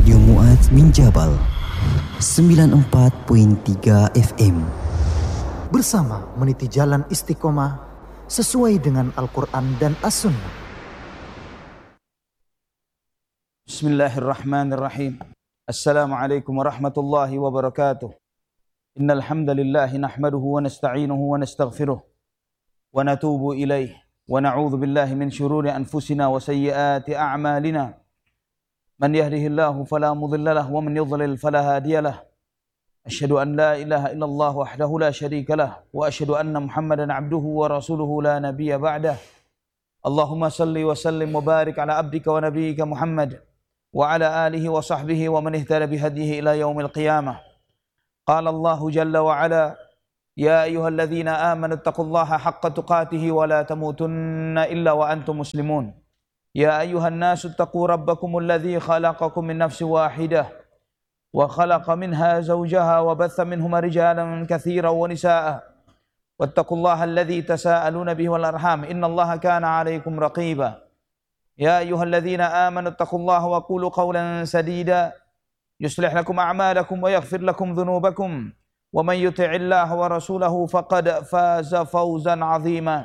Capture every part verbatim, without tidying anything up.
Radio Mu'adz min Jabal sembilan puluh empat koma tiga F M. Bersama meniti jalan istiqomah sesuai dengan Al-Quran dan As-Sunnah. Bismillahirrahmanirrahim. Assalamualaikum warahmatullahi wabarakatuh. Innal hamdalillah nahmaduhu wa nasta'inuhu wa nastaghfiruh wa natubu ilaih wa na'udzu billahi min shururi anfusina wa sayyiati a'malina. Man yahdihillahu fala mudilla lahu wa man yudlil fala hadiya lahu. Asyhadu an la ilaha illallah wahdahu la syarika lahu wa asyhadu anna Muhammadan abduhu wa rasuluhu la nabiyya ba'dah. Allahumma salli wa sallim wa barik ala abdika wa nabiyyika Muhammad wa ala alihi wa sahbihi wa man ihtada bihadihi ila yaumil qiyamah. Qala Allah jalla wa ala, ya ayyuhalladzina amanu taqullaha haqqa tuqatih wa la tamutunna illa wa antum muslimun. Ya ayyuhan nasu taqu rabbakumul ladzi khalaqakum min nafsin wahidah wa khalaqa minha zawjaha wa batha minhuma rijalan katsiran wa nisaa'a wattaqullaha alladzi tasaaluna bihi wal arham innallaha kana 'alaykum raqiba. Ya ayyuhalladzina amanu taqullaha wa qulu qawlan sadida yuslih lakum a'malakum wa yaghfir lakum dhunubakum wa man yuti'illaha wa rasulahu faqad faza fawzan 'azima.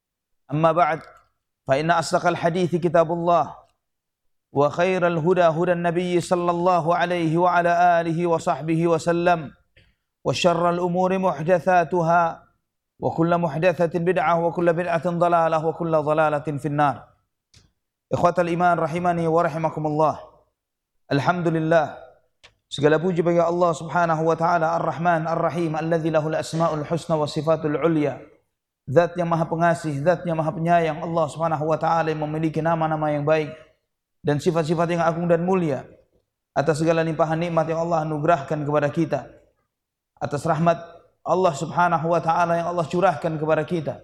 Amma ba'd, fa inna asdaqal hadithi kitabullah wa khairal huda hudan nabiyyi sallallahu alaihi wa ala alihi wa sahbihi wa sallam wa syarral umuri muhdatsatuha wa kullu muhdatsatin bid'ah wa kullu bid'atin dhalalah wa kullu dhalalatin finnar. Ikhwatal iman rahimani wa rahimakumullah. Alhamdulillah, segala puji bagi Allah Subhanahu wa taala Ar-Rahman Ar-Rahim alladzi lahul asmaul husna wa sifatul ulya. Zat yang maha pengasih, zat yang maha penyayang, Allah Subhanahu wa taala yang memiliki nama-nama yang baik dan sifat-sifat yang agung dan mulia. Atas segala limpahan nikmat yang Allah anugerahkan kepada kita, atas rahmat Allah Subhanahu wa taala yang Allah curahkan kepada kita,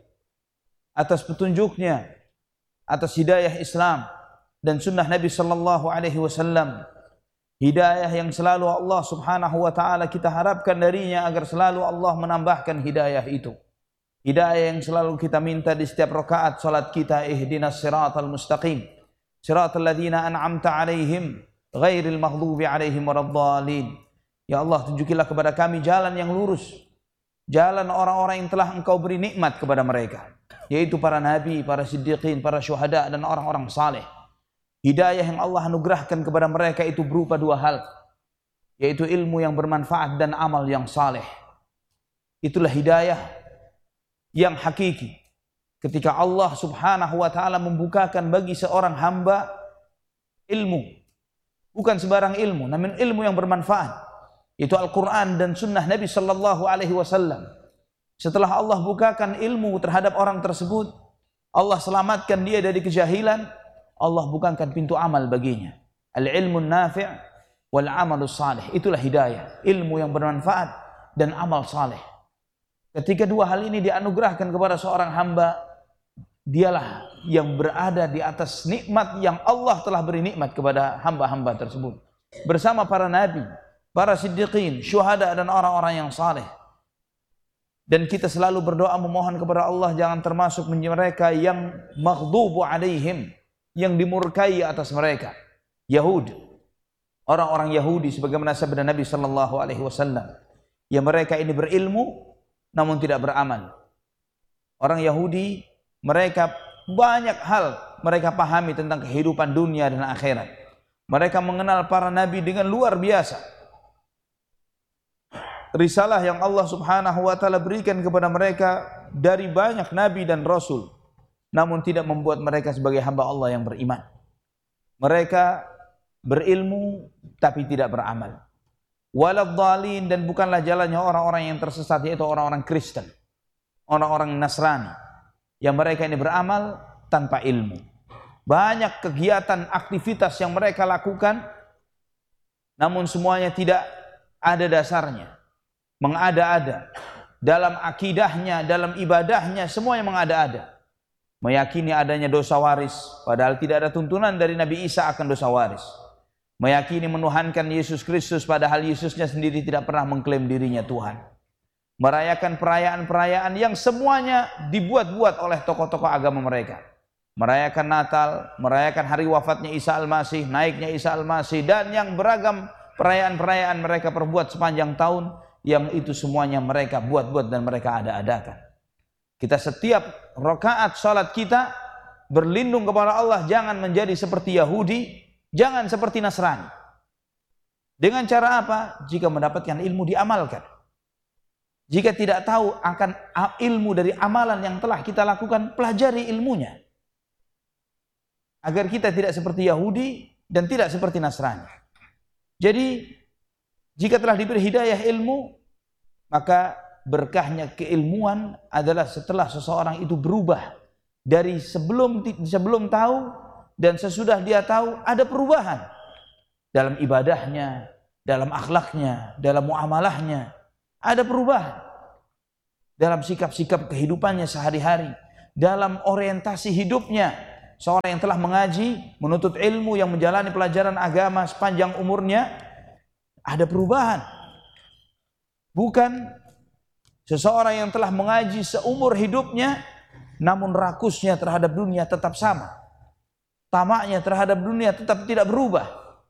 atas petunjuknya, atas hidayah Islam dan sunnah Nabi sallallahu alaihi wasallam, hidayah yang selalu Allah Subhanahu wa taala kita harapkan darinya agar selalu Allah menambahkan hidayah itu. Hidayah yang selalu kita minta di setiap rakaat salat kita, ihdinas siratal mustaqim siratal ladzina an'amta 'alaihim ghairil maghdubi 'alaihim waladdallin. Ya Allah, tunjukilah kepada kami jalan yang lurus, jalan orang-orang yang telah Engkau beri nikmat kepada mereka, yaitu para nabi, para siddiqin, para syuhada dan orang-orang saleh. Hidayah yang Allah anugerahkan kepada mereka itu berupa dua hal, yaitu ilmu yang bermanfaat dan amal yang saleh. Itulah hidayah yang hakiki, ketika Allah Subhanahu wa taala membukakan bagi seorang hamba ilmu, bukan sembarang ilmu, namun ilmu yang bermanfaat, itu Al-Quran dan sunnah Nabi sallallahu alaihi wasallam. Setelah Allah bukakan ilmu terhadap orang tersebut, Allah selamatkan dia dari kejahilan, Allah bukakan pintu amal baginya. Al-ilmun nafi' wal amalus salih. Itulah hidayah, ilmu yang bermanfaat dan amal saleh. Ketika dua hal ini dianugerahkan kepada seorang hamba, dialah yang berada di atas nikmat yang Allah telah beri nikmat kepada hamba-hamba tersebut, bersama para nabi, para siddiqin, syuhada dan orang-orang yang saleh. Dan kita selalu berdoa memohon kepada Allah jangan termasuk mereka yang maghdubu alaihim, yang dimurkai atas mereka, Yahud, orang-orang Yahudi, sebagaimana sabda Nabi sallallahu alaihi wasallam, yang mereka ini berilmu namun tidak beramal. Orang Yahudi, mereka banyak hal mereka pahami tentang kehidupan dunia dan akhirat. Mereka mengenal para nabi dengan luar biasa. Risalah yang Allah Subhanahu wa taala berikan kepada mereka dari banyak nabi dan rasul, namun tidak membuat mereka sebagai hamba Allah yang beriman. Mereka berilmu tapi tidak beramal. Waladdallin, dan bukanlah jalannya orang-orang yang tersesat, yaitu orang-orang Kristen, orang-orang Nasrani, yang mereka ini beramal tanpa ilmu. Banyak kegiatan, aktivitas yang mereka lakukan, namun semuanya tidak ada dasarnya, mengada-ada. Dalam akidahnya, dalam ibadahnya, semuanya mengada-ada. Meyakini adanya dosa waris, padahal tidak ada tuntunan dari Nabi Isa akan dosa waris. Meyakini menuhankan Yesus Kristus, padahal Yesusnya sendiri tidak pernah mengklaim dirinya Tuhan. Merayakan perayaan-perayaan yang semuanya dibuat-buat oleh tokoh-tokoh agama mereka. merayakan Natal, merayakan hari wafatnya Isa Al-Masih, naiknya Isa Al-Masih, dan yang beragam perayaan-perayaan mereka perbuat sepanjang tahun, yang itu semuanya mereka buat-buat dan mereka ada-adakan. Kita setiap rakaat salat kita berlindung kepada Allah, jangan menjadi seperti Yahudi, jangan seperti Nasrani. Dengan cara apa? Jika mendapatkan ilmu diamalkan. Jika tidak tahu akan ilmu dari amalan yang telah kita lakukan, pelajari ilmunya. Agar kita tidak seperti Yahudi dan tidak seperti Nasrani. Jadi, jika telah diberi hidayah ilmu, maka berkahnya keilmuan adalah setelah seseorang itu berubah. Dari sebelum sebelum tahu dan sesudah dia tahu, ada perubahan. Dalam ibadahnya, dalam akhlaknya, dalam muamalahnya, ada perubahan. Dalam sikap-sikap kehidupannya sehari-hari, dalam orientasi hidupnya. Seorang yang telah mengaji, menuntut ilmu, yang menjalani pelajaran agama sepanjang umurnya, ada perubahan. Bukan seseorang yang telah mengaji seumur hidupnya, namun rakusnya terhadap dunia tetap sama. Tamaknya terhadap dunia tetap tidak berubah.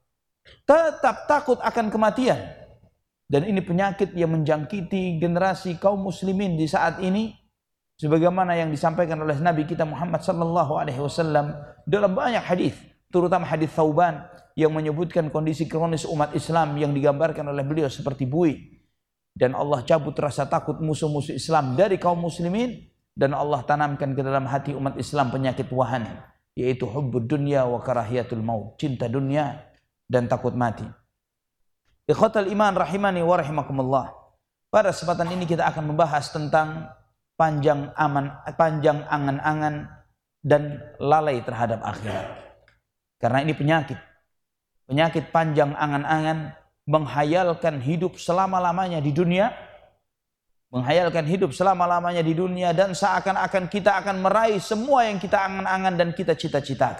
Tetap takut akan kematian. Dan ini penyakit yang menjangkiti generasi kaum muslimin di saat ini. Sebagaimana yang disampaikan oleh Nabi kita Muhammad sallallahu alaihi wasallam dalam banyak hadis, terutama hadis Thauban yang menyebutkan kondisi kronis umat Islam yang digambarkan oleh beliau seperti buih. Dan Allah cabut rasa takut musuh-musuh Islam dari kaum muslimin, dan Allah tanamkan ke dalam hati umat Islam penyakit wahani, yaitu hubbud dunya wa karahiyatul maut, cinta dunia dan takut mati. Ikhwatal iman rahimani wa rahimakumullah. Pada kesempatan ini kita akan membahas tentang panjang aman, panjang angan-angan dan lalai terhadap akhirat. Karena ini penyakit. Penyakit panjang angan-angan, menghayalkan hidup selama-lamanya di dunia, menghayalkan hidup selama-lamanya di dunia, dan seakan-akan kita akan meraih semua yang kita angan-angan dan kita cita-citakan.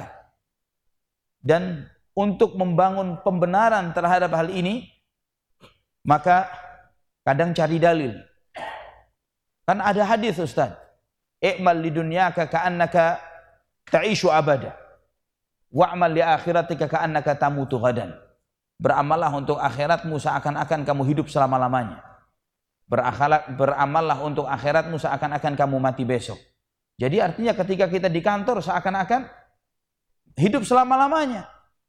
Dan untuk membangun pembenaran terhadap hal ini, maka kadang cari dalil. Kan ada hadis Ustaz, i'mal li dunyaka ka'annaka ta'ishu abada, wa'mal li akhiratika ka'annaka tamutu ghadan. Beramallah untuk akhiratmu seakan-akan kamu hidup selama-lamanya. Berakhirat, beramallah untuk akhiratmu seakan-akan kamu mati besok. Jadi artinya ketika kita di kantor seakan-akan hidup selama-lamanya.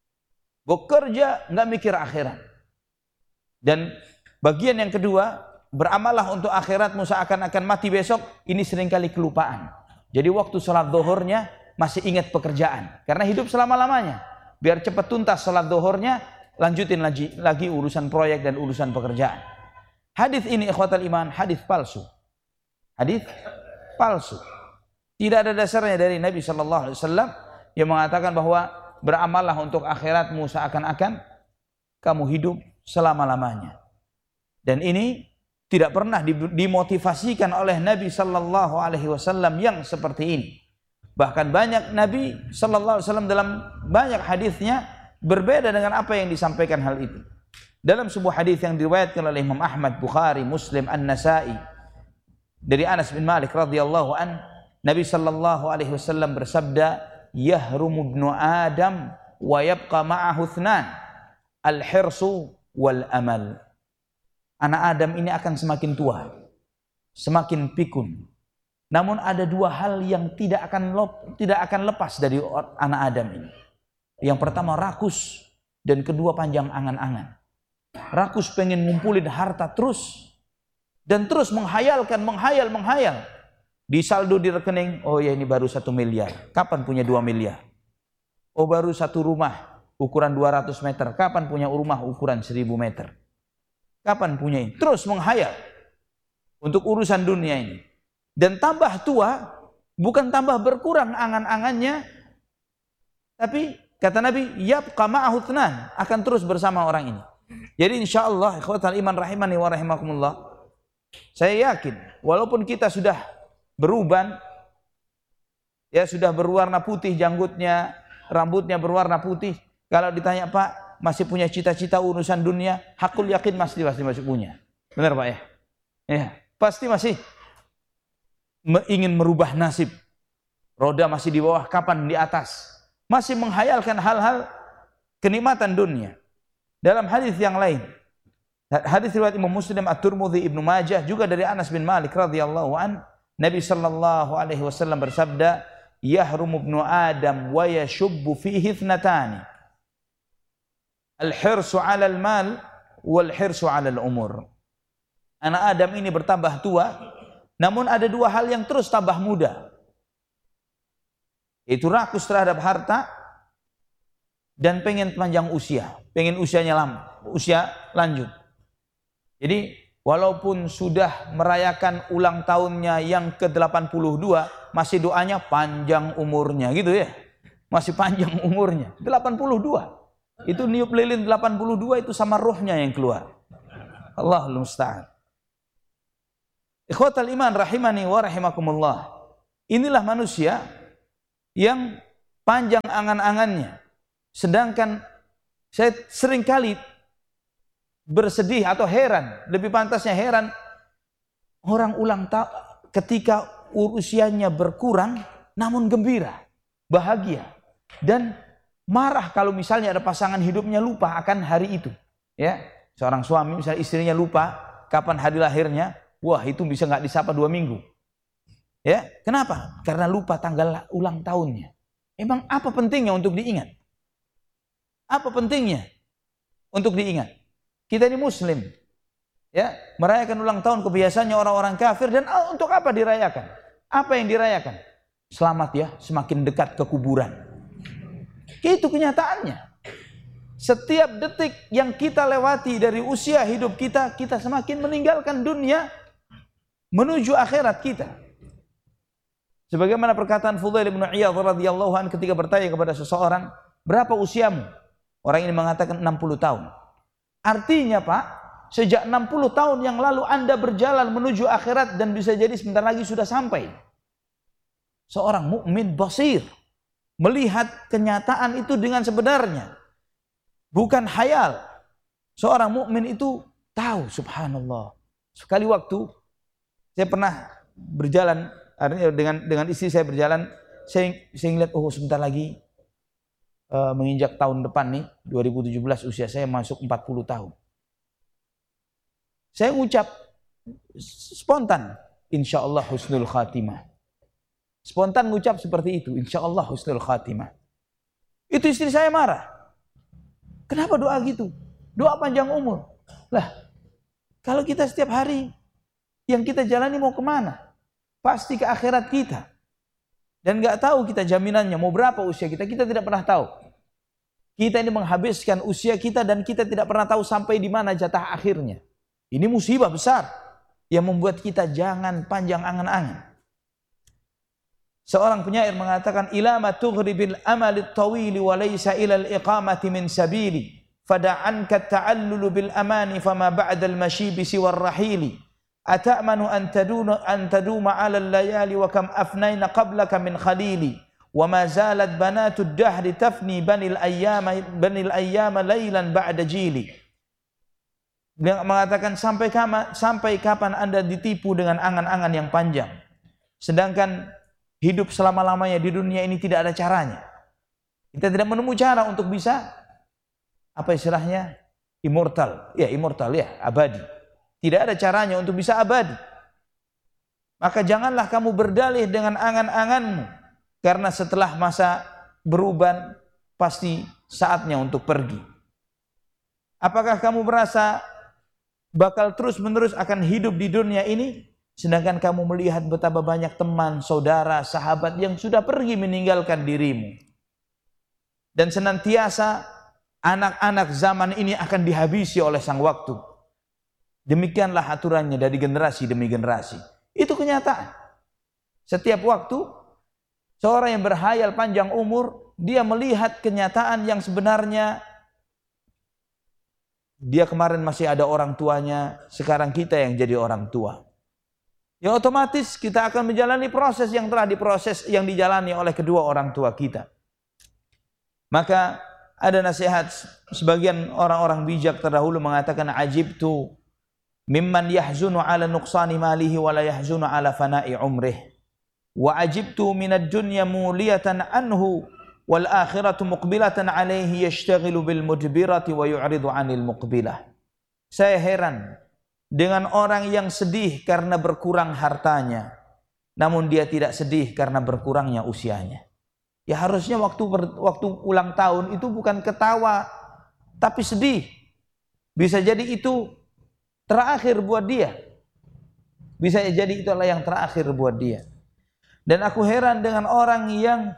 Bekerja nggak mikir akhirat. Dan bagian yang kedua, beramallah untuk akhiratmu seakan-akan mati besok, ini seringkali kelupaan. Jadi waktu sholat zuhurnya masih ingat pekerjaan, karena hidup selama-lamanya. Biar cepat tuntas sholat zuhurnya, lanjutin lagi, lagi urusan proyek dan urusan pekerjaan. Hadis ini ikhwatal iman, hadis palsu. Hadis palsu. Tidak ada dasarnya dari Nabi shallallahu alaihi wasallam yang mengatakan bahwa beramallah untuk akhiratmu seakan-akan kamu hidup selama-lamanya. Dan ini tidak pernah dimotivasikan oleh Nabi sallallahu alaihi wasallam yang seperti ini. Bahkan banyak Nabi sallallahu alaihi wasallam dalam banyak hadisnya berbeda dengan apa yang disampaikan hal itu. Dalam sebuah hadis yang diriwayatkan oleh Imam Ahmad, Bukhari, Muslim, An-Nasa'i dari Anas bin Malik radhiyallahu an, Nabi sallallahu alaihi wasallam bersabda, "Yahrumu ibnu Adam wa yabqa ma'ahu ithnan, al-hirsu wal amal." Anak Adam ini akan semakin tua, semakin pikun. Namun ada dua hal yang tidak akan lop, tidak akan lepas dari anak Adam ini. Yang pertama rakus, dan kedua panjang angan-angan. Rakus pengen ngumpulin harta terus, dan terus menghayalkan, menghayal, menghayal. Di saldo di rekening, oh ya ini baru satu miliar. Kapan punya dua miliar? Oh baru satu rumah ukuran dua ratus meter. Kapan punya rumah ukuran seribu meter? Kapan punya ini? Terus menghayal untuk urusan dunia ini. Dan tambah tua, bukan tambah berkurang angan-angannya, tapi kata Nabi, yabqa ma'ahu ithnan, akan terus bersama orang ini. Jadi insyaallah ikhwatal iman rahimani wa rahimakumullah, saya yakin walaupun kita sudah beruban, ya sudah berwarna putih janggutnya, rambutnya berwarna putih, kalau ditanya Pak masih punya cita-cita urusan dunia, hakul yakin pasti pasti masih punya. Benar Pak ya? Ya, pasti masih ingin merubah nasib, Roda masih di bawah, kapan di atas. Masih menghayalkan hal-hal kenikmatan dunia. Dalam hadis yang lain, hadis riwayat Imam Muslim, At-Tirmidzi, Ibnu Majah, juga dari Anas bin Malik radhiyallahu an, Nabi sallallahu alaihi wasallam bersabda, "Yahrumu ibnu Adam wa yashubbu fihi ithnatani. Al-hirsu 'ala al-mal wal hirsu 'ala al-umur." Anak Adam ini bertambah tua, namun ada dua hal yang terus tambah muda. Itu rakus terhadap harta dan pengen panjang usia, pengen usianya lama, usia lanjut. Jadi walaupun sudah merayakan ulang tahunnya yang ke delapan puluh dua, masih doanya panjang umurnya gitu ya. Masih panjang umurnya, delapan puluh dua. Itu niup lilin delapan puluh dua, itu sama rohnya yang keluar. Allahul musta'an. Ikhwatal iman rahimani wa rahimakumullah. Inilah manusia yang panjang angan-angannya. Sedangkan saya seringkali bersedih atau heran, lebih pantasnya heran, orang ulang tahun ketika usianya berkurang namun gembira, bahagia, dan marah kalau misalnya ada pasangan hidupnya lupa akan hari itu. Ya, seorang suami misalnya istrinya lupa kapan hari lahirnya, wah itu bisa nggak disapa dua minggu. Ya, kenapa? Karena lupa tanggal ulang tahunnya. Emang apa pentingnya untuk diingat? Apa pentingnya untuk diingat? Kita ini muslim, ya, merayakan ulang tahun kebiasaannya orang-orang kafir, dan oh, untuk apa dirayakan? Apa yang dirayakan? Selamat ya, semakin dekat ke kuburan. Itu kenyataannya. Setiap detik yang kita lewati dari usia hidup kita, kita semakin meninggalkan dunia menuju akhirat kita. Sebagaimana perkataan Fudail bin Iyadh radhiyallahu anhu ketika bertanya kepada seseorang, "Berapa usiamu?" Orang ini mengatakan enam puluh tahun. Artinya, Pak, sejak enam puluh tahun yang lalu Anda berjalan menuju akhirat dan bisa jadi sebentar lagi sudah sampai. Seorang mukmin basir melihat kenyataan itu dengan sebenarnya, bukan khayal. Seorang mukmin itu tahu, subhanallah. Sekali waktu saya pernah berjalan dengan dengan istri saya berjalan, saya saya lihat, oh sebentar lagi uh, menginjak tahun depan nih dua ribu tujuh belas, usia saya masuk empat puluh tahun. Saya ngucap spontan, insyaallah husnul khatimah. Spontan ngucap seperti itu, insyaallah husnul khatimah. Itu istri saya marah. Kenapa doa gitu? Doa panjang umur. Lah, kalau kita setiap hari yang kita jalani mau kemana? Pasti ke akhirat kita. Dan gak tahu kita jaminannya mau berapa usia kita, kita tidak pernah tahu. Kita ini menghabiskan usia kita dan kita tidak pernah tahu sampai di mana jatah akhirnya. Ini musibah besar yang membuat kita jangan panjang angan-angan. Seorang penyair mengatakan, ila ma tughribil amalit tawili wa laysa ila al-iqamati min sabili fada'anka ta'allulu bil amani fama ba'da al-mashibi siwa ar-rahili ata'manu an taduna an taduma 'ala al-layali wa kam afnayna qablaka min khalili wa ma zalat banatu ad-dahri tafni banil ayyama banil ayyama laylan ba'da jili. Dia mengatakan, sampai kapan sampai kapan Anda ditipu dengan angan-angan yang panjang, sedangkan hidup selama-lamanya di dunia ini tidak ada caranya. Kita tidak menemukan cara untuk bisa, apa istilahnya, immortal. Ya, immortal ya, abadi. Tidak ada caranya untuk bisa abadi. Maka janganlah kamu berdalih dengan angan-anganmu, karena setelah masa beruban pasti saatnya untuk pergi. Apakah kamu merasa bakal terus-menerus akan hidup di dunia ini, sedangkan kamu melihat betapa banyak teman, saudara, sahabat yang sudah pergi meninggalkan dirimu. Dan senantiasa anak-anak zaman ini akan dihabisi oleh sang waktu. Demikianlah aturannya dari generasi demi generasi. Itu kenyataan. Setiap waktu, seorang yang berhayal panjang umur, dia melihat kenyataan yang sebenarnya. Dia kemarin masih ada orang tuanya, sekarang kita yang jadi orang tua. Ya otomatis kita akan menjalani proses yang telah diproses, yang dijalani oleh kedua orang tua kita. Maka ada nasihat sebagian orang-orang bijak terdahulu mengatakan, ajibtu mimman yahzunu ala nuqsani malihi wa la yahzunu ala fana'i umrih. wa ajibtu minad dunya muliyatan anhu wal akhiratu muqbilatan alaihi yashtaghilu bil mudbirati wa yu'ridu 'anil muqbilah. Saya heran dengan orang yang sedih karena berkurang hartanya, namun dia tidak sedih karena berkurangnya usianya. Ya harusnya waktu ber, waktu ulang tahun itu bukan ketawa, tapi sedih. Bisa jadi itu terakhir buat dia. Bisa jadi itu adalah yang terakhir buat dia. Dan aku heran dengan orang yang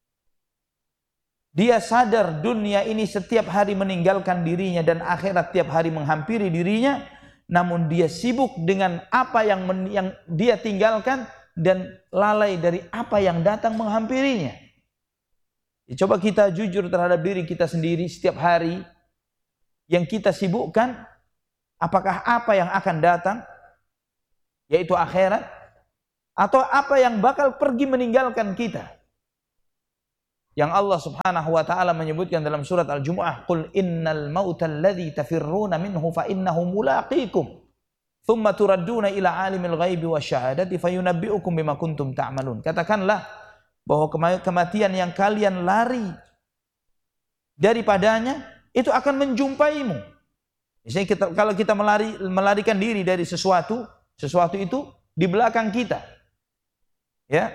dia sadar dunia ini setiap hari meninggalkan dirinya dan akhirat tiap hari menghampiri dirinya, namun dia sibuk dengan apa yang, men, yang dia tinggalkan dan lalai dari apa yang datang menghampirinya. Ya, coba kita jujur terhadap diri kita sendiri setiap hari yang kita sibukkan, apakah apa yang akan datang, yaitu akhirat, atau apa yang bakal pergi meninggalkan kita. Yang Allah Subhanahu wa taala menyebutkan dalam surat Al-Jumu'ah, "Qul innal mautal ladzi tafirruna minhu fa innahu mulaqikum, thumma turadduna ila 'alimil ghaibi wasyahadati fayunabbi'ukum bima kuntum ta'malun." Katakanlah bahwa kematian yang kalian lari daripadanya itu akan menjumpaimu. Misalnya kita, kalau kita melari, melarikan diri dari sesuatu, sesuatu itu di belakang kita. Ya.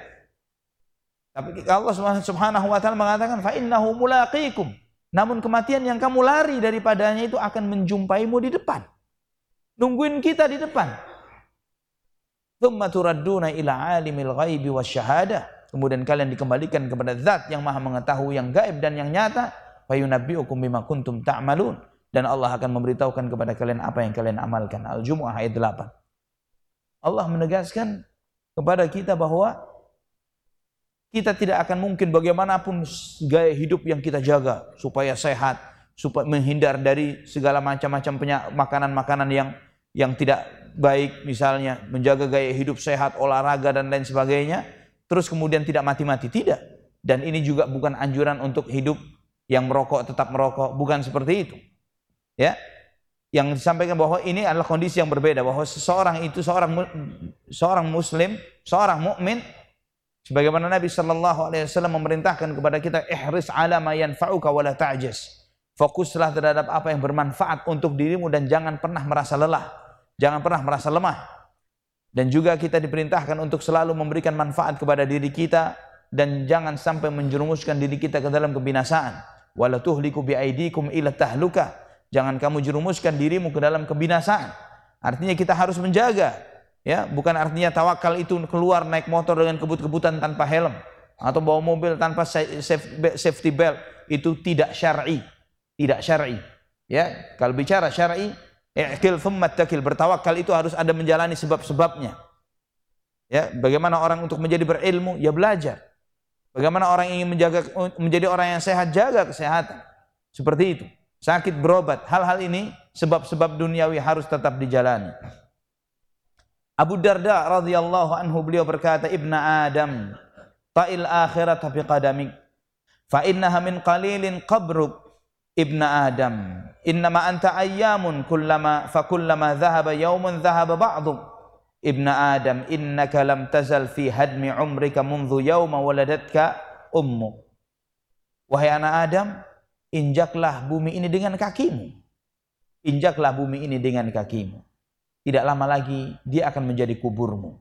Tapi Allah Subhanahu wa taala mengatakan fa innahu mulaqikum. Namun kematian yang kamu lari daripadanya itu akan menjumpaimu di depan. Nungguin kita di depan. Tsumma turadduna ila 'alimil ghaibi wasyahadah. Kemudian kalian dikembalikan kepada zat yang Maha mengetahui yang gaib dan yang nyata. Fayunabbi'ukum bima kuntum ta'malun. Dan Allah akan memberitahukan kepada kalian apa yang kalian amalkan. Al-Jumu'ah ayat delapan. Allah menegaskan kepada kita bahwa kita tidak akan mungkin bagaimanapun gaya hidup yang kita jaga supaya sehat, supaya menghindar dari segala macam-macam makanan-makanan yang yang tidak baik, misalnya menjaga gaya hidup sehat, olahraga dan lain sebagainya, terus kemudian tidak mati-mati, tidak. Dan ini juga bukan anjuran untuk hidup yang merokok tetap merokok, bukan seperti itu. Ya. Yang disampaikan bahwa ini adalah kondisi yang berbeda, bahwa seseorang itu seorang seorang muslim, seorang mukmin, sebagaimana Nabi sallallahu alaihi wasallam memerintahkan kepada kita, ihris ala ma yanfa'uka wa la ta'jaz. Fokuslah terhadap apa yang bermanfaat untuk dirimu dan jangan pernah merasa lelah, jangan pernah merasa lemah. Dan juga kita diperintahkan untuk selalu memberikan manfaat kepada diri kita dan jangan sampai menjerumuskan diri kita ke dalam kebinasaan. Wala tuhliku bi aidikum ila tahlukah. Jangan kamu jerumuskan dirimu ke dalam kebinasaan. Artinya kita harus menjaga. Ya, bukan artinya tawakal itu keluar naik motor dengan kebut-kebutan tanpa helm atau bawa mobil tanpa safety belt, itu tidak syar'i, tidak syar'i. Ya, kalau bicara syar'i, i'qil thumma takil, bertawakal itu harus ada menjalani sebab-sebabnya. Ya, bagaimana orang untuk menjadi berilmu, ya belajar. Bagaimana orang ingin menjaga menjadi orang yang sehat, jaga kesehatan. Seperti itu. Sakit berobat, hal-hal ini sebab-sebab duniawi harus tetap dijalani. Abu Darda radhiyallahu anhu beliau berkata, "Ibna Adam, ta'il akhirat bi qadamik, fa innaha min qalilin qabruk. Ibna Adam, innama anta ayyamun kullama fa kullama dhahaba yawmun dhahaba ba'duk. Ibna Adam, innaka lam tazal fi hadmi umrika mundhu yawma waladatka ummuk." Wahai anak Adam, injaklah bumi ini dengan kakimu. Injaklah bumi ini dengan kakimu. Tidak lama lagi dia akan menjadi kuburmu.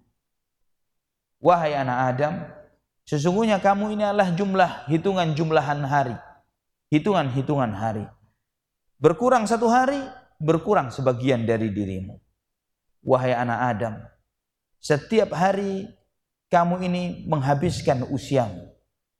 Wahai anak Adam, sesungguhnya kamu ini adalah jumlah hitungan jumlahan hari. Hitungan-hitungan hari. Berkurang satu hari, berkurang sebagian dari dirimu. Wahai anak Adam, setiap hari kamu ini menghabiskan usiamu.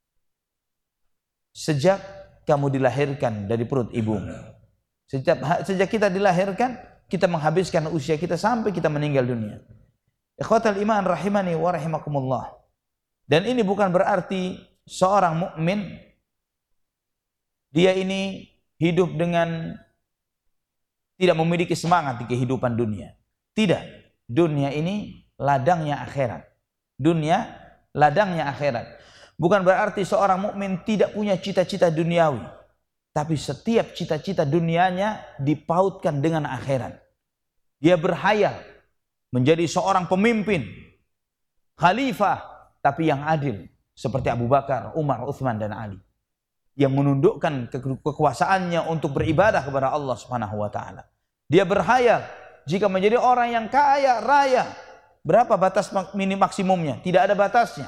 Sejak kamu dilahirkan dari perut ibumu. Sejak, sejak kita dilahirkan, kita menghabiskan usia kita sampai kita meninggal dunia. Ikhwatal iman rahimani wa rahimakumullah. Dan ini bukan berarti seorang mukmin dia ini hidup dengan tidak memiliki semangat di kehidupan dunia. Tidak. Dunia ini ladangnya akhirat. Dunia ladangnya akhirat. Bukan berarti seorang mukmin tidak punya cita-cita duniawi. Tapi setiap cita-cita dunianya dipautkan dengan akhirat. Dia berhayal menjadi seorang pemimpin, khalifah tapi yang adil seperti Abu Bakar, Umar, Utsman dan Ali, yang menundukkan ke kekuasaannya untuk beribadah kepada Allah Subhanahu wa taala. Dia berhayal jika menjadi orang yang kaya raya, berapa batas minim maksimumnya? Tidak ada batasnya.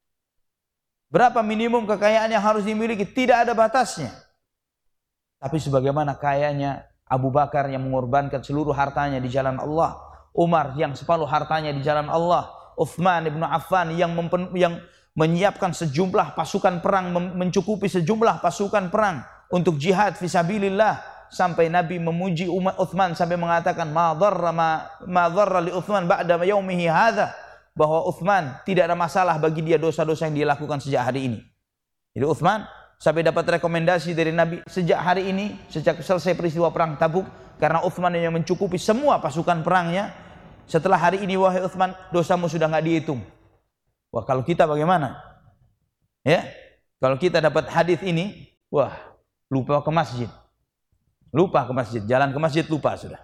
Berapa minimum kekayaan yang harus dimiliki? Tidak ada batasnya. Tapi sebagaimana kayanya Abu Bakar yang mengorbankan seluruh hartanya di jalan Allah, Umar yang separuh hartanya di jalan Allah, Utsman ibnu Affan yang mempen, yang menyiapkan sejumlah pasukan perang, mencukupi sejumlah pasukan perang untuk jihad fisabilillah, sampai Nabi memuji umat Utsman sampai mengatakan ma dharra ma, ma dharra li Utsman ba'da yaumihi hadza, bahwa Utsman tidak ada masalah bagi dia dosa-dosa yang dia lakukan sejak hari ini. Jadi Utsman sampai dapat rekomendasi dari Nabi sejak hari ini, sejak selesai peristiwa perang Tabuk, karena Utsman yang mencukupi semua pasukan perangnya, setelah hari ini wahai Utsman, dosamu sudah enggak dihitung. Wah, kalau kita bagaimana? Ya, kalau kita dapat hadis ini, wah, lupa ke masjid. Lupa ke masjid, jalan ke masjid lupa sudah.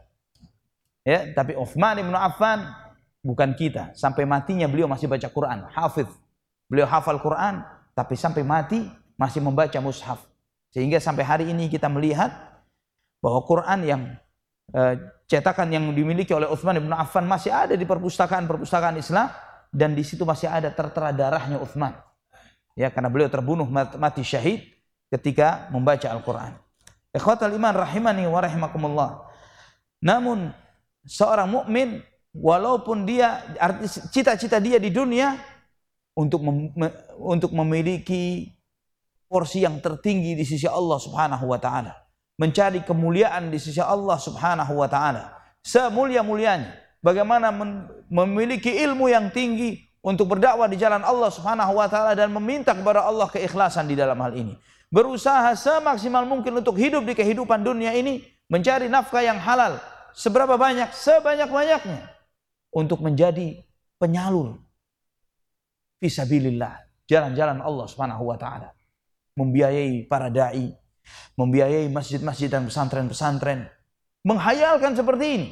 Ya, tapi Utsman ibnu Affan bukan kita, sampai matinya beliau masih baca Quran, hafidz. Beliau hafal Quran, tapi sampai mati masih membaca mushaf. Sehingga sampai hari ini kita melihat bahwa Quran yang eh, cetakan yang dimiliki oleh Utsman ibnu Affan masih ada di perpustakaan-perpustakaan Islam, dan di situ masih ada tertera darahnya Utsman. Ya, karena beliau terbunuh mati syahid ketika membaca Al-Qur'an. Ikhwatal iman rahimani wa rahimakumullah. Namun seorang mukmin walaupun dia cita-cita dia di dunia untuk mem, untuk memiliki porsi yang tertinggi di sisi Allah Subhanahu wa taala, mencari kemuliaan di sisi Allah Subhanahu wa taala, semulia-mulianya, bagaimana memiliki ilmu yang tinggi untuk berdakwah di jalan Allah Subhanahu wa taala dan meminta kepada Allah keikhlasan di dalam hal ini. Berusaha semaksimal mungkin untuk hidup di kehidupan dunia ini, mencari nafkah yang halal seberapa banyak, sebanyak-banyaknya untuk menjadi penyalur fisabilillah, jalan-jalan Allah Subhanahu wa taala. Membiayai para dai, membiayai masjid-masjid dan pesantren-pesantren, menghayalkan seperti ini.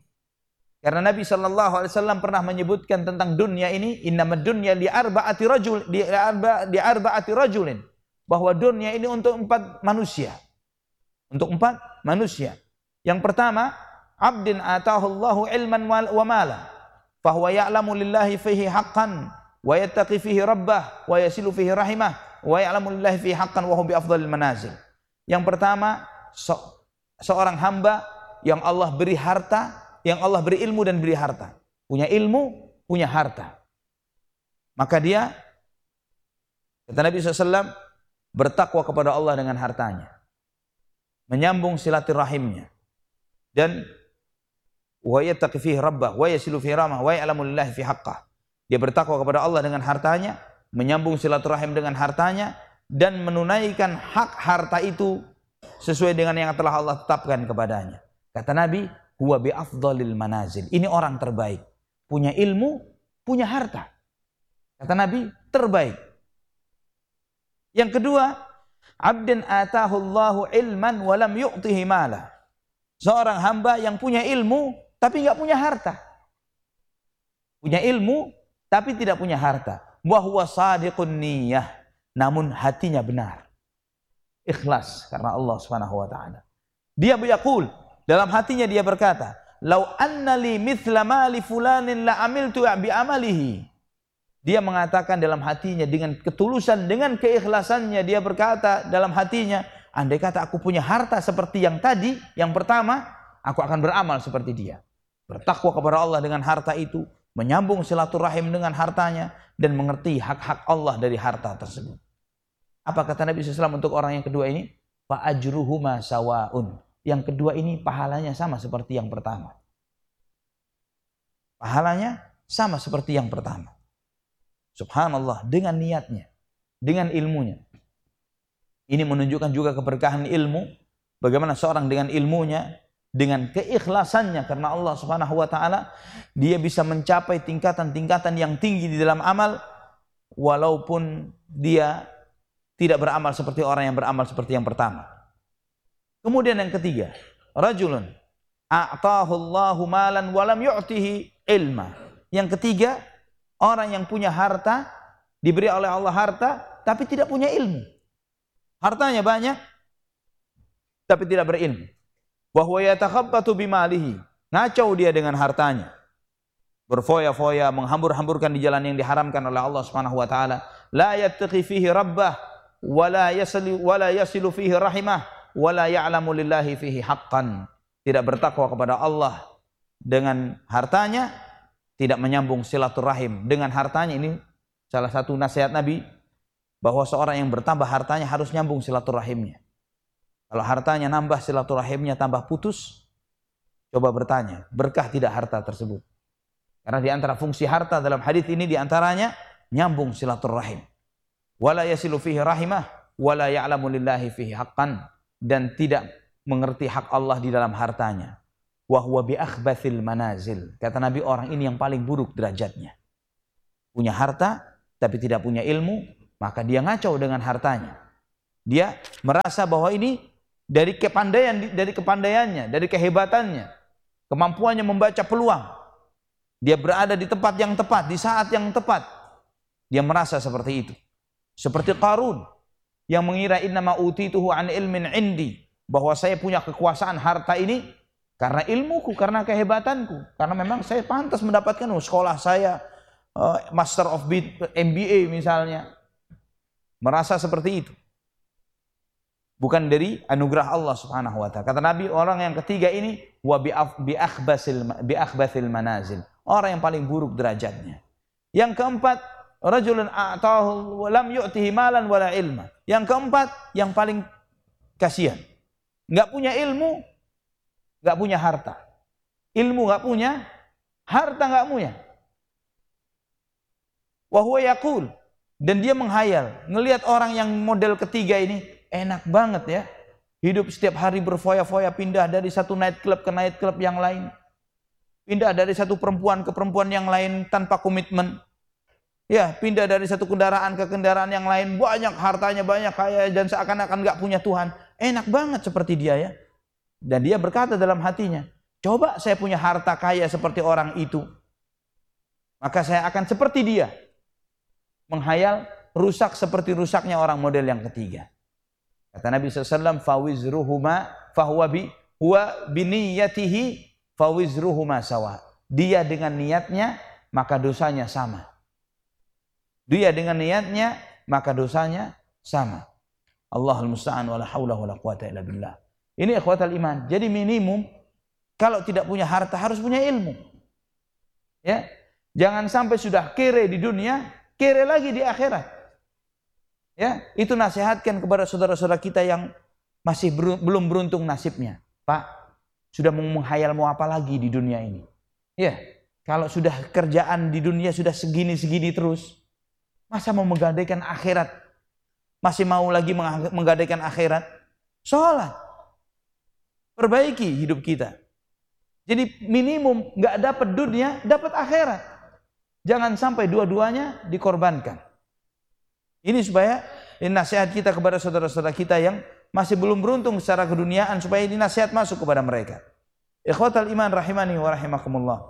Karena Nabi sallallahu alaihi wasallam pernah menyebutkan tentang dunia ini, innamad dunya li arba'ati rajul li arba li arba'ati rajulin, bahwa dunia ini untuk empat manusia. Untuk empat manusia. Yang pertama, abdin atahu Allahu ilman wa mala, fa huwa ya'lamu lillahi fihi haqqan wa yattaqi fihi rabbah wa yasilu fihi rahimah wa ya'lamu lillahi fihi haqqan wa huwa bi afdhalil manazil. Yang pertama, se seorang hamba yang Allah beri harta, yang Allah beri ilmu dan beri harta. Punya ilmu, punya harta. Maka dia, kata Nabi shallallahu alaihi wasallam, bertakwa kepada Allah dengan hartanya, menyambung silaturahimnya, dan wa yattaqi fihi rabbah wa yasilu fihi rahmah wa ya'lamu lillahi fihi haqqah. Dia bertakwa kepada Allah dengan hartanya, menyambung silaturahim dengan hartanya, dan menunaikan hak harta itu sesuai dengan yang telah Allah tetapkan kepadanya. Kata Nabi, huwa bi afdhalil manazil. Ini orang terbaik, punya ilmu, punya harta. Kata Nabi, terbaik. Yang kedua, abdin atahu Allahu ilman wa lam yu'tihi mala. Seorang hamba yang punya ilmu tapi enggak punya harta. Punya ilmu tapi tidak punya harta. Wa huwa shadiqun niyyah, namun hatinya benar. Ikhlas karena Allah Subhanahu wa taala. Dia yaqul, dalam hatinya dia berkata, "Lau anna li mithla mali fulanin la amiltu bi amalihi." Dia mengatakan dalam hatinya dengan ketulusan, dengan keikhlasannya, dia berkata dalam hatinya, andai kata aku punya harta seperti yang tadi, yang pertama, aku akan beramal seperti dia. Bertakwa kepada Allah dengan harta itu, menyambung silaturahim dengan hartanya, dan mengerti hak-hak Allah dari harta tersebut. Apa kata Nabi shallallahu alaihi wasallam untuk orang yang kedua ini? Fa ajruhuma sawaun. Yang kedua ini pahalanya sama seperti yang pertama. Pahalanya sama seperti yang pertama. Subhanallah, dengan niatnya, dengan ilmunya. Ini menunjukkan juga keberkahan ilmu, bagaimana seorang dengan ilmunya, dengan keikhlasannya karena Allah Subhanahu wa taala, dia bisa mencapai tingkatan-tingkatan yang tinggi di dalam amal, walaupun dia tidak beramal seperti orang yang beramal seperti yang pertama. Kemudian yang ketiga, rajulun a'tahu Allahu malan wa lam yu'tihi ilma. Yang ketiga, orang yang punya harta diberi oleh Allah harta tapi tidak punya ilmu. Hartanya banyak tapi tidak berilmu. Wa huwa yatakhabbatu bimalihi, ngacau dia dengan hartanya. Berfoya-foya, menghambur-hamburkan di jalan yang diharamkan oleh Allah Subhanahu wa taala. La yattaqi fihi rabbah wa la yasli wa la yasilu fihi rahimah wa la ya'lamu lillahi fihi haqqan. Tidak bertakwa kepada Allah dengan hartanya, tidak menyambung silaturahim dengan hartanya. Ini salah satu nasihat Nabi, bahwa seorang yang bertambah hartanya harus nyambung silaturahimnya. Kalau hartanya nambah, silaturahimnya tambah putus, coba bertanya, berkah tidak harta tersebut? Karena di antara fungsi harta dalam hadis ini diantaranya nyambung silaturahim. Wala yasilu fihi rahimah, wala ya'lamu lillahi fihi haqqan, dan tidak mengerti hak Allah di dalam hartanya. Wa huwa bi akhbathil manazil. Kata Nabi, orang ini yang paling buruk derajatnya. Punya harta tapi tidak punya ilmu, maka dia ngacau dengan hartanya. Dia merasa bahwa ini dari kepandaian, dari kepandaiannya, dari kehebatannya, kemampuannya membaca peluang. Dia berada di tempat yang tepat, di saat yang tepat. Dia merasa seperti itu. Seperti Qarun yang mengira innama utituhu an ilmin indi, bahwa saya punya kekuasaan harta ini karena ilmuku, karena kehebatanku, karena memang saya pantas mendapatkan sekolah saya uh, Master of M B A misalnya. Merasa seperti itu. Bukan dari anugerah Allah Subhanahu wa taala. Kata Nabi, orang yang ketiga ini wa bi akhbasil bi akhbathil manazil. Orang yang paling buruk derajatnya. Yang keempat, rajulun a'tahu wa lam yu'tihi malan wala ilma. Yang keempat, yang paling kasihan. Enggak punya ilmu, enggak punya harta. Ilmu enggak punya, harta enggak punya. Wa huwa yaqul, dan dia menghayal, ngelihat orang yang model ketiga ini enak banget ya. Hidup setiap hari berfoya-foya, pindah dari satu night club ke night club yang lain. Pindah dari satu perempuan ke perempuan yang lain tanpa komitmen. Ya, pindah dari satu kendaraan ke kendaraan yang lain, banyak hartanya, banyak kaya, dan seakan-akan enggak punya Tuhan. Enak banget seperti dia ya. Dan dia berkata dalam hatinya, coba saya punya harta kaya seperti orang itu, maka saya akan seperti dia. Menghayal rusak seperti rusaknya orang model yang ketiga. Kata Nabi shallallahu alaihi wasallam, fawizruhuma fahuwa bi huwa biniyatihi fawizruhuma sawa. Dia dengan niatnya maka dosanya sama. Dia dengan niatnya maka dosanya sama. Allahul musta'an wala haula wala quwata illa billah. Ini ikhwatal iman. Jadi minimum kalau tidak punya harta harus punya ilmu. Ya. Jangan sampai sudah kere di dunia, kere lagi di akhirat. Ya, itu nasihatkan kepada saudara-saudara kita yang masih ber, belum beruntung nasibnya. Pak, sudah mau menghayal mau apa lagi di dunia ini? Ya, kalau sudah kerjaan di dunia sudah segini-segini terus, masa mau menggadaikan akhirat? Masih mau lagi menggadaikan akhirat? Sholat. Perbaiki hidup kita. Jadi minimum nggak dapat dunia, dapat akhirat. Jangan sampai dua-duanya dikorbankan. Ini supaya ini nasihat kita kepada saudara-saudara kita yang masih belum beruntung secara keduniaan, supaya ini nasihat masuk kepada mereka. Ikhwatal iman rahimani wa rahimakumullah.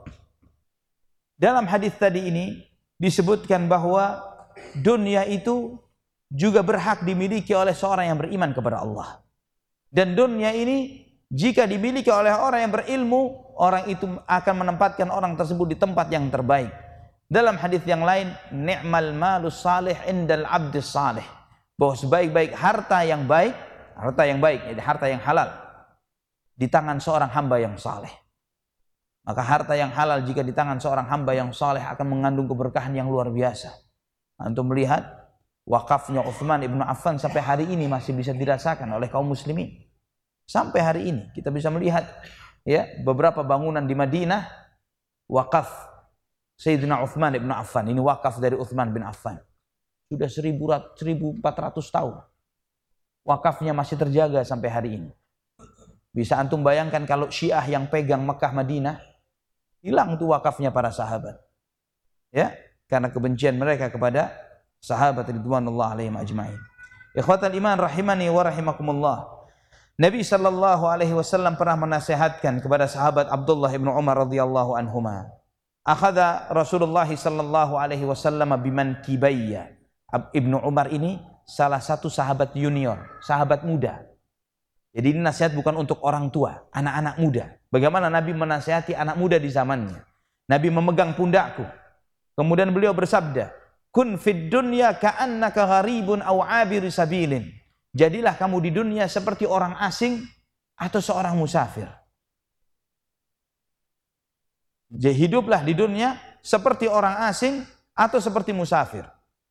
Dalam hadis tadi ini disebutkan bahwa dunia itu juga berhak dimiliki oleh seorang yang beriman kepada Allah. Dan dunia ini jika dimiliki oleh orang yang berilmu, orang itu akan menempatkan orang tersebut di tempat yang terbaik. Dalam hadis yang lain, ni'mal malus salih indal abdis salih, bahwa sebaik-baik harta yang baik, harta yang baik, jadi harta yang halal, di tangan seorang hamba yang saleh. Maka harta yang halal jika di tangan seorang hamba yang saleh akan mengandung keberkahan yang luar biasa. Antum melihat wakafnya Utsman ibnu Affan sampai hari ini masih bisa dirasakan oleh kaum muslimin. Sampai hari ini kita bisa melihat ya beberapa bangunan di Madinah wakaf Sayyidina Utsman ibnu Affan. Ini wakaf dari Utsman bin Affan. Sudah seribu empat ratus tahun. Wakafnya masih terjaga sampai hari ini. Bisa antum bayangkan kalau Syiah yang pegang Mekah Madinah, hilang tuh wakafnya para sahabat. Ya, karena kebencian mereka kepada sahabat ridwanullah alaihim ajma'in. Ikhwatal iman rahimani wa rahimakumullah. Nabi sallallahu alaihi wasallam pernah menasihatkan kepada sahabat Abdullah ibnu Umar radhiyallahu anhuma. Akhadha Rasulullah sallallahu alaihi wasallam biman kibayya Ibnu Umar ini salah satu sahabat junior, sahabat muda. Jadi ini nasihat bukan untuk orang tua, anak-anak muda. Bagaimana Nabi menasihati anak muda di zamannya. Nabi memegang pundakku. Kemudian beliau bersabda, kun fid dunya ka'annaka gharibun aw 'abir sabilin. Jadilah kamu di dunia seperti orang asing atau seorang musafir. Jadi hiduplah di dunia seperti orang asing atau seperti musafir.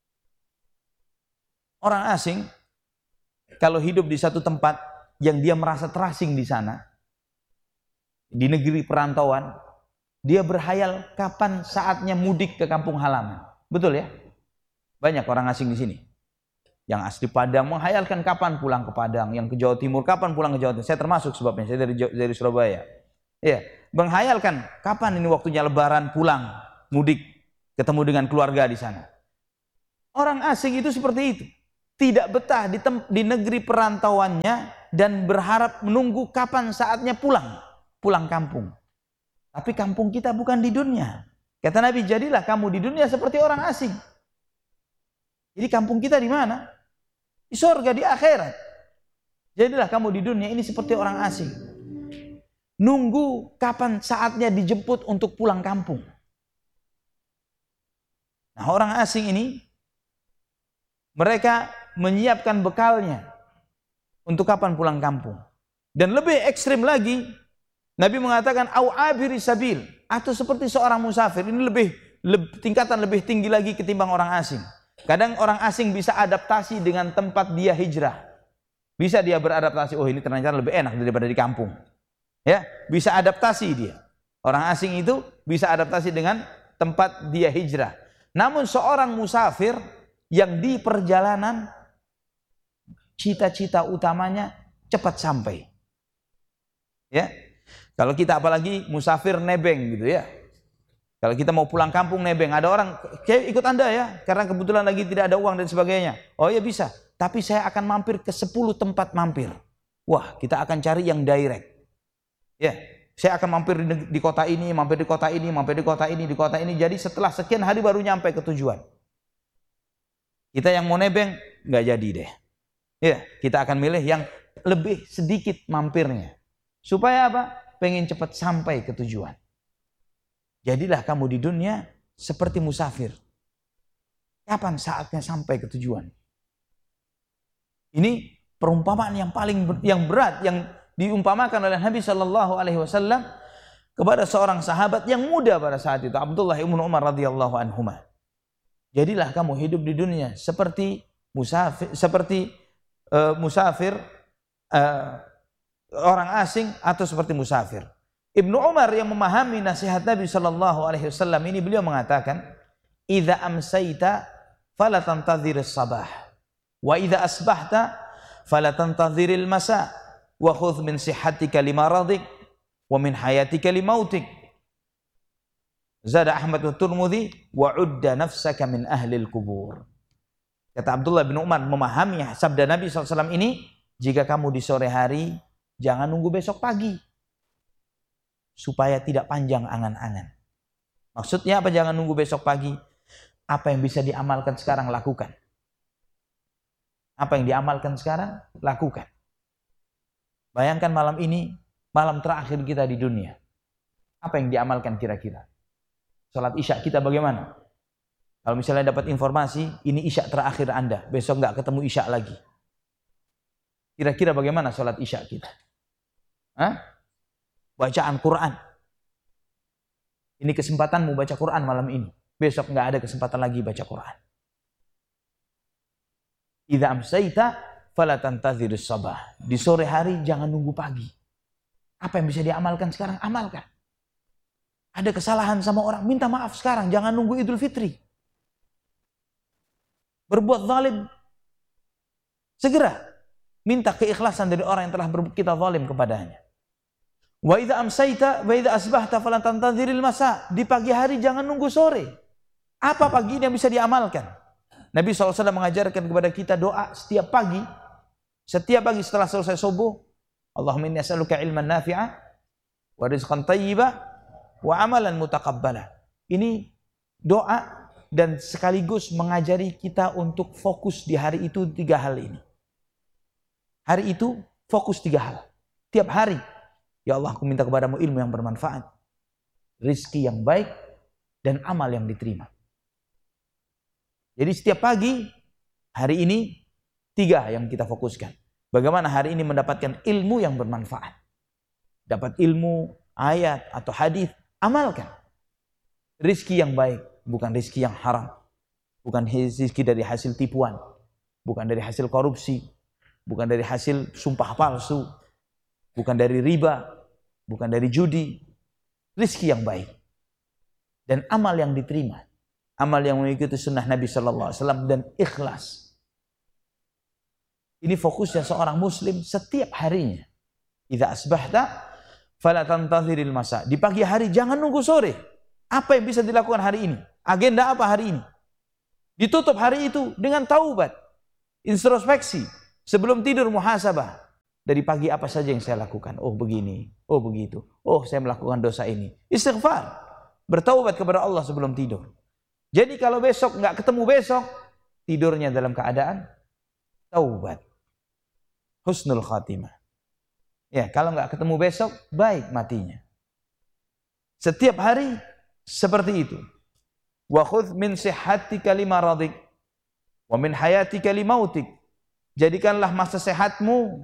Orang asing kalau hidup di satu tempat yang dia merasa terasing di sana, di negeri perantauan, dia berhayal kapan saatnya mudik ke kampung halaman. Betul ya? Banyak orang asing di sini. Yang asli Padang menghayalkan kapan pulang ke Padang, yang ke Jawa Timur kapan pulang ke Jawa Timur. Saya termasuk sebabnya, saya dari dari Surabaya. Ya, menghayalkan kapan ini waktunya lebaran pulang, mudik, ketemu dengan keluarga di sana. Orang asing itu seperti itu. Tidak betah di, di negeri perantauannya dan berharap menunggu kapan saatnya pulang, pulang kampung. Tapi kampung kita bukan di dunia. Kata Nabi, jadilah kamu di dunia seperti orang asing. Jadi kampung kita di mana? Di surga, di akhirat. Jadilah kamu di dunia ini seperti orang asing. Nunggu kapan saatnya dijemput untuk pulang kampung. Nah, orang asing ini, mereka menyiapkan bekalnya untuk kapan pulang kampung. Dan lebih ekstrim lagi, Nabi mengatakan au abiri sabil, atau seperti seorang musafir. Ini lebih, lebih tingkatan lebih tinggi lagi ketimbang orang asing. Kadang orang asing bisa adaptasi dengan tempat dia hijrah. Bisa dia beradaptasi, oh ini ternyata lebih enak daripada di kampung. Ya, bisa adaptasi dia. Orang asing itu bisa adaptasi dengan tempat dia hijrah. Namun seorang musafir yang di perjalanan cita-cita utamanya cepat sampai. Ya. Kalau kita apalagi musafir nebeng gitu ya. Kalau kita mau pulang kampung nebeng, ada orang, "Kayak ikut Anda ya, karena kebetulan lagi tidak ada uang dan sebagainya." Oh ya bisa, tapi saya akan mampir ke sepuluh tempat mampir. Wah, kita akan cari yang direct. Ya, saya akan mampir di, di kota ini, mampir di kota ini, mampir di kota ini, di kota ini. Jadi setelah sekian hari baru nyampe ke tujuan. Kita yang mau nebeng nggak jadi deh. Ya, kita akan milih yang lebih sedikit mampirnya. Supaya apa? Pengen cepat sampai ke tujuan. Jadilah kamu di dunia seperti musafir. Kapan saatnya sampai ke tujuan? Ini perumpamaan yang paling yang berat yang diumpamakan oleh Nabi Shallallahu Alaihi Wasallam kepada seorang sahabat yang muda pada saat itu, Abdullah ibnu Umar radhiyallahu anhuma. Jadilah kamu hidup di dunia seperti musafir, seperti uh, musafir uh, orang asing atau seperti musafir. Ibnu Umar yang memahami nasihat Nabi Shallallahu Alaihi Wasallam ini, beliau mengatakan, "Idza amsayta fala tantadhiris sabah, wa idza asbahta fala tantadhiril masa, wa khudh min sihhatika limaradik, wa min hayatika limautik." Zada Ahmad wa Tirmidzi, "Wa udda nafsaka min ahlil kubur." Kata Abdullah bin Umar memahami sabda Nabi shallallahu alaihi wasallam ini, jika kamu di sore hari, jangan nunggu besok pagi. Supaya tidak panjang angan-angan. Maksudnya apa jangan nunggu besok pagi? Apa yang bisa diamalkan sekarang, lakukan. Apa yang diamalkan sekarang, lakukan. Bayangkan malam ini, malam terakhir kita di dunia. Apa yang diamalkan kira-kira? Salat Isya kita bagaimana? Kalau misalnya dapat informasi, ini Isya terakhir Anda, besok nggak ketemu Isya lagi. Kira-kira bagaimana salat Isya kita? Hah? Bacaan Quran. Ini kesempatanmu baca Quran malam ini. Besok nggak ada kesempatan lagi baca Quran. Idza amsayta fala tantadhirus sabah. Di sore hari jangan nunggu pagi. Apa yang bisa diamalkan sekarang, amalkan. Ada kesalahan sama orang, minta maaf sekarang, jangan nunggu Idul Fitri. Berbuat zalim, segera minta keikhlasan dari orang yang telah kita zalim kepadanya. Wa idza amsayta wa idza asbahta falan tantadhiril masa. Di pagi hari jangan nunggu sore. Apa pagi ini yang bisa diamalkan? Nabi shallallahu alaihi wasallam mengajarkan kepada kita doa setiap pagi. Setiap pagi setelah selesai subuh, Allahumma inni as'aluka ilman nafi'a wa rizqan thayyiba wa amalan mutaqabbala. Ini doa dan sekaligus mengajari kita untuk fokus di hari itu tiga hal ini. Hari itu fokus tiga hal. Tiap hari, ya Allah, aku minta kepadamu ilmu yang bermanfaat, rizki yang baik, dan amal yang diterima. Jadi setiap pagi, hari ini, tiga yang kita fokuskan. Bagaimana hari ini mendapatkan ilmu yang bermanfaat. Dapat ilmu, ayat, atau hadis, amalkan. Rizki yang baik, bukan rizki yang haram. Bukan rizki dari hasil tipuan. Bukan dari hasil korupsi. Bukan dari hasil sumpah palsu. Bukan dari riba. Bukan dari judi. Rizki yang baik. Dan amal yang diterima. Amal yang mengikuti sunnah Nabi Sallallahu Alaihi Wasallam dan ikhlas. Ini fokusnya seorang muslim setiap harinya. Idza asbahta fala tantaziril masa. Di pagi hari jangan nunggu sore. Apa yang bisa dilakukan hari ini? Agenda apa hari ini? Ditutup hari itu dengan taubat, introspeksi. Sebelum tidur muhasabah. Dari pagi apa saja yang saya lakukan? Oh begini, oh begitu. Oh saya melakukan dosa ini. Istighfar. Bertaubat kepada Allah sebelum tidur. Jadi kalau besok nggak ketemu besok, tidurnya dalam keadaan taubat. Husnul khatimah. Ya, kalau nggak ketemu besok, baik matinya. Setiap hari seperti itu. Wa khudh min sihhatika limaradik wa min hayatika limautik. Jadikanlah masa sehatmu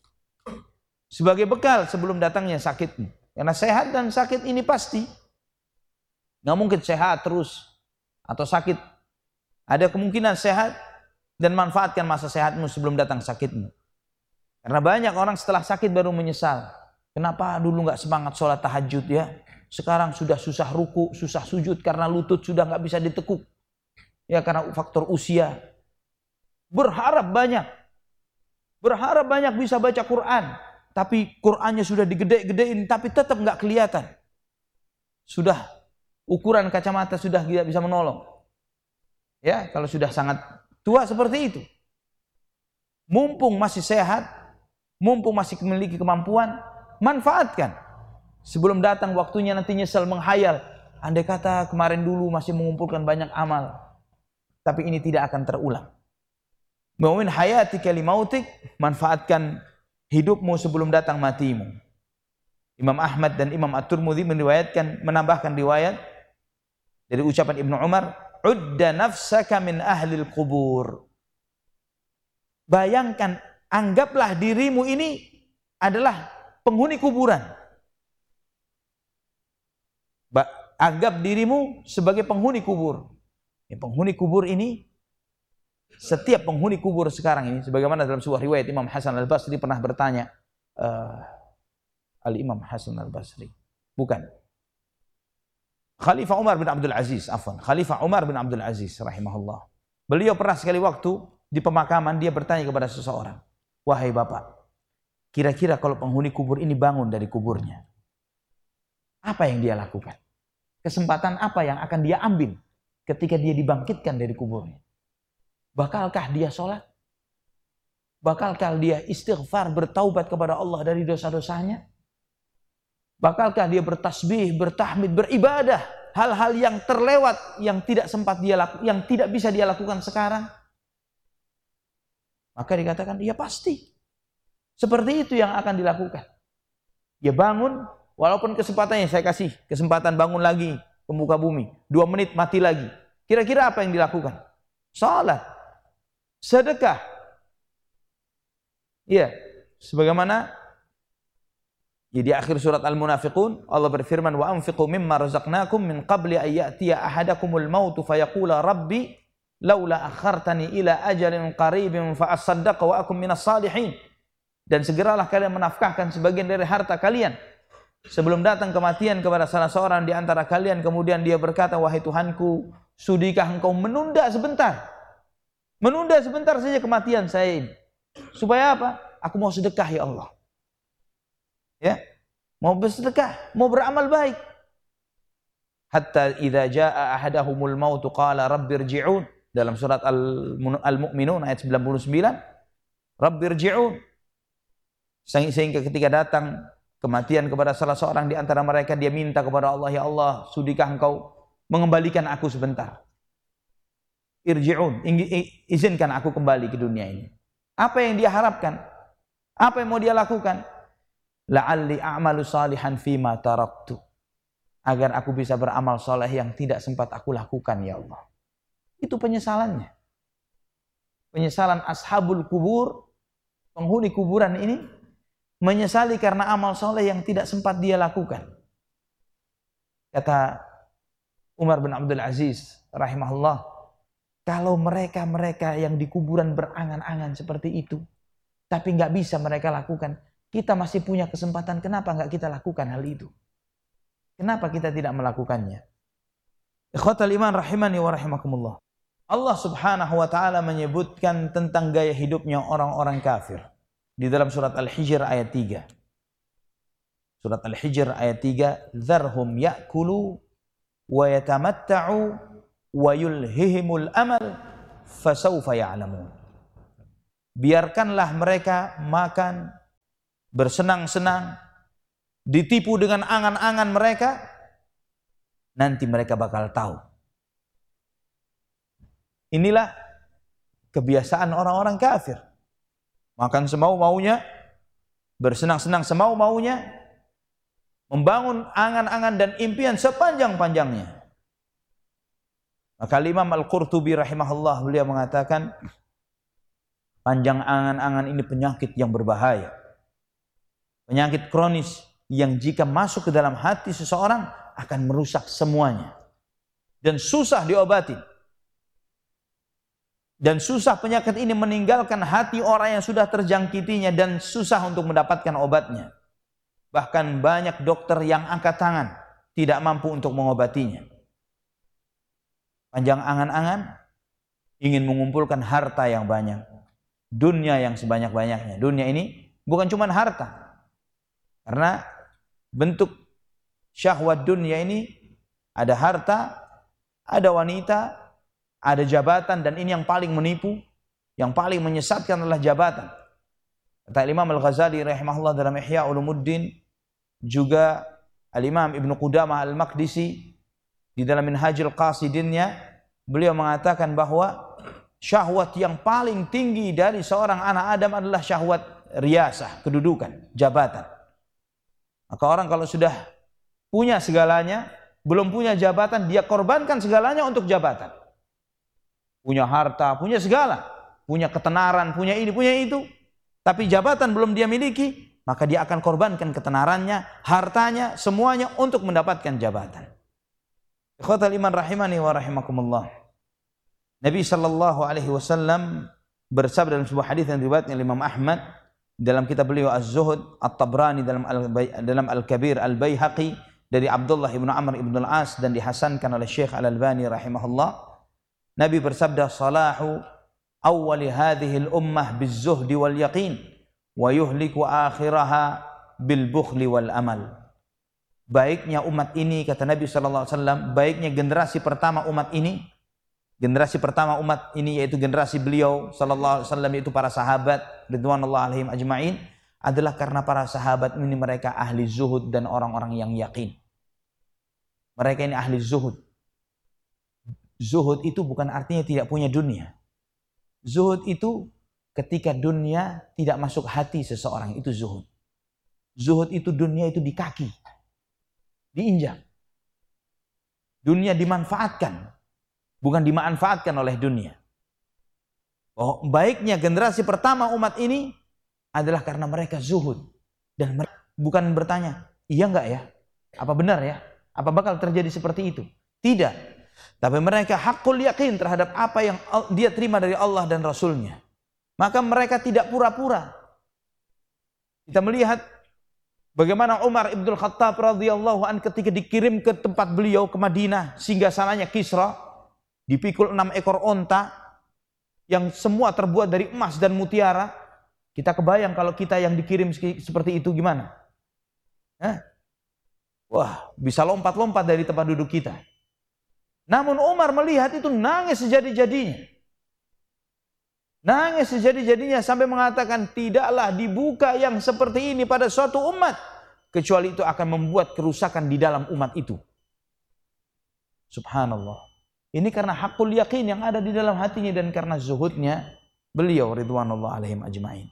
sebagai bekal sebelum datangnya sakitmu. Karena sehat dan sakit ini pasti. Nggak mungkin sehat terus atau sakit. Ada kemungkinan sehat dan manfaatkan masa sehatmu sebelum datang sakitmu. Karena banyak orang setelah sakit baru menyesal. Kenapa dulu nggak semangat sholat tahajud ya? Sekarang sudah susah ruku, susah sujud karena lutut sudah nggak bisa ditekuk. Ya karena faktor usia. Berharap banyak. Berharap banyak bisa baca Quran. Tapi Qurannya sudah digede-gedein tapi tetap nggak kelihatan. Sudah ukuran kacamata sudah tidak bisa menolong. Ya, kalau sudah sangat tua seperti itu. Mumpung masih sehat, mumpung masih memiliki kemampuan, manfaatkan. Sebelum datang waktunya nanti nyesel menghayal. Andai kata kemarin dulu masih mengumpulkan banyak amal. Tapi ini tidak akan terulang. Min hayatika limautik, manfaatkan hidupmu sebelum datang matimu. Imam Ahmad dan Imam At-Tirmidzi meriwayatkan, menambahkan riwayat dari ucapan Ibnu Umar, udda nafsaka min ahlil qubur. Bayangkan, anggaplah dirimu ini adalah penghuni kuburan. Ba anggap dirimu sebagai penghuni kubur. Ya, penghuni kubur ini, setiap penghuni kubur sekarang ini, sebagaimana dalam sebuah riwayat Imam Hasan Al-Basri pernah bertanya, uh, Al-Imam Hasan Al-Basri, bukan, Khalifah Umar bin Abdul Aziz, afwan, Khalifah Umar bin Abdul Aziz rahimahullah. Beliau pernah sekali waktu di pemakaman dia bertanya kepada seseorang, wahai bapak, kira-kira kalau penghuni kubur ini bangun dari kuburnya, apa yang dia lakukan? Kesempatan apa yang akan dia ambil ketika dia dibangkitkan dari kuburnya? Bakalkah dia sholat? Bakalkah dia istighfar, bertaubat kepada Allah dari dosa-dosanya? Bakalkah dia bertasbih, bertahmid, beribadah, hal-hal yang terlewat, yang tidak sempat dia lakukan, yang tidak bisa dia lakukan sekarang? Maka dikatakan, ya pasti. Seperti itu yang akan dilakukan. Dia bangun, walaupun kesempatannya saya kasih, kesempatan bangun lagi ke muka bumi, dua menit mati lagi. Kira-kira apa yang dilakukan? Salat, sedekah. Iya, sebagaimana ya, di akhir surat Al-Munafiqun Allah berfirman, wa anfiqu mimma razaqnakum min qabli an ya'tiya ahadakumul maut fayaqula rabbi laula akhartani ila ajalin qaribin fa asaddaqa wa akum minas salihin. Dan segeralah kalian menafkahkan sebagian dari harta kalian sebelum datang kematian kepada salah seorang di antara kalian, kemudian dia berkata, wahai Tuhanku, sudikah engkau menunda sebentar? Menunda sebentar saja kematian saya ini. Supaya apa? Aku mau sedekah ya Allah. Ya, mau bersedekah, mau beramal baik. Hatta idza jaa ahadahumul maut qala rabbirji'un, dalam surat Al-Mu'minun ayat sembilan puluh sembilan, rabbirji'un. Sehingga ketika datang kematian kepada salah seorang di antara mereka, dia minta kepada Allah, ya Allah, sudikah engkau mengembalikan aku sebentar? irji'un, izinkan aku kembali ke dunia ini. Apa yang dia harapkan? Apa yang mau dia lakukan? La'alli a'malu salihan fima taraktu. Agar aku bisa beramal soleh yang tidak sempat aku lakukan, ya Allah. Itu penyesalannya. Penyesalan ashabul kubur, penghuni kuburan ini, menyesali karena amal soleh yang tidak sempat dia lakukan. Kata Umar bin Abdul Aziz rahimahullah, kalau mereka-mereka yang di kuburan berangan-angan seperti itu, tapi nggak bisa mereka lakukan, kita masih punya kesempatan, kenapa nggak kita lakukan hal itu? Kenapa kita tidak melakukannya? Ikhwatal iman rahimani wa rahimakumullah. Allah subhanahu wa ta'ala menyebutkan tentang gaya hidupnya orang-orang kafir di dalam surat Al-Hijr ayat tiga. Surat Al-Hijr ayat tiga, "Dzarhum ya'kulu wa yatamatta'u wa yulhihimul amal fasawfa ya'lamun." Biarkanlah mereka makan, bersenang-senang, ditipu dengan angan-angan mereka, nanti mereka bakal tahu. Inilah kebiasaan orang-orang kafir. Makan semau-maunya, bersenang-senang semau-maunya, membangun angan-angan dan impian sepanjang-panjangnya. Maka Imam Al-Qurtubi rahimahullah, beliau mengatakan, panjang angan-angan ini penyakit yang berbahaya. Penyakit kronis yang jika masuk ke dalam hati seseorang akan merusak semuanya. Dan susah diobatin. Dan susah penyakit ini meninggalkan hati orang yang sudah terjangkitinya dan susah untuk mendapatkan obatnya. Bahkan banyak dokter yang angkat tangan tidak mampu untuk mengobatinya. Panjang angan-angan ingin mengumpulkan harta yang banyak. Dunia yang sebanyak-banyaknya. Dunia ini bukan cuma harta. Karena bentuk syahwat dunia ini ada harta, ada wanita, ada jabatan, dan ini yang paling menipu, yang paling menyesatkan adalah jabatan. Kata Imam Al-Ghazali rahimahullah dalam Ihya Ulumuddin, juga Al-Imam Ibnu Qudamah Al-Maqdisi di dalam Minhajul Qasidinnya, beliau mengatakan bahwa syahwat yang paling tinggi dari seorang anak Adam adalah syahwat riyasah, kedudukan, jabatan. Maka orang kalau sudah punya segalanya, belum punya jabatan, dia korbankan segalanya untuk jabatan. Punya harta, punya segala, punya ketenaran, punya ini, punya itu, tapi jabatan belum dia miliki, maka dia akan korbankan ketenarannya, hartanya, semuanya untuk mendapatkan jabatan. Ikhwatal iman rahimani wa rahimakumullah. Nabi sallallahu alaihi wasallam bersabda dalam sebuah hadis yang diriwayatkan oleh Imam Ahmad dalam kitab beliau Az-Zuhud, At-Tabrani dalam Al dalam Al-Kabir, Al-Baihaqi dari Abdullah ibnu Amr ibnu Al-As dan dihasankan oleh Syekh Al-Albani rahimahullah. Nabi bersabda, "Salahu awwali hadhihi al-ummah biz-zuhdi wal yaqin wa yuhliku akhiraha bil bukhli wal amal." Baiknya umat ini, kata Nabi sallallahu alaihi wasallam, baiknya generasi pertama umat ini, generasi pertama umat ini yaitu generasi beliau sallallahu alaihi wasallam, yaitu para sahabat ridwanullah alaihim ajmain, adalah karena para sahabat ini mereka ahli zuhud dan orang-orang yang yakin. Mereka ini ahli zuhud. Zuhud itu bukan artinya tidak punya dunia. Zuhud itu ketika dunia tidak masuk hati seseorang, itu zuhud. Zuhud itu dunia itu di kaki, diinjak. Dunia dimanfaatkan, bukan dimanfaatkan oleh dunia. Oh, baiknya generasi pertama umat ini adalah karena mereka zuhud. Dan mereka bukan bertanya, iya enggak ya? Apa benar ya? Apa bakal terjadi seperti itu? Tidak. Tapi mereka hakul yakin terhadap apa yang dia terima dari Allah dan Rasulnya. Maka mereka tidak pura-pura. Kita melihat bagaimana Umar ibn Khattab radhiyallahu an ketika dikirim ke tempat beliau ke Madinah, singgasananya Kisra, dipikul enam ekor onta yang semua terbuat dari emas dan mutiara. Kita kebayang kalau kita yang dikirim seperti itu gimana? Hah? Wah, bisa lompat-lompat dari tempat duduk kita. Namun Umar melihat itu nangis sejadi-jadinya. Nangis sejadi-jadinya sampai mengatakan, tidaklah dibuka yang seperti ini pada suatu umat, kecuali itu akan membuat kerusakan di dalam umat itu. Subhanallah. Ini karena hakul yakin yang ada di dalam hatinya dan karena zuhudnya beliau ridwanullah alaihim ajma'in.